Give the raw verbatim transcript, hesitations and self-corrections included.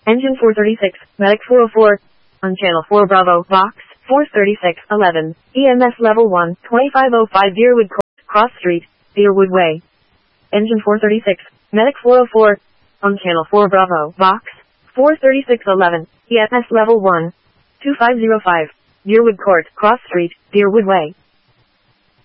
Engine four thirty-six, Medic four oh four, on Channel four Bravo, Box four thirty-six eleven, E M S Level one, twenty-five oh five Deerwood Court, Cross Street, Deerwood Way. Engine four thirty-six, Medic four oh four, on Channel four Bravo, Box four thirty-six eleven, E M S Level one, two five oh five, Deerwood Court, Cross Street, Deerwood Way.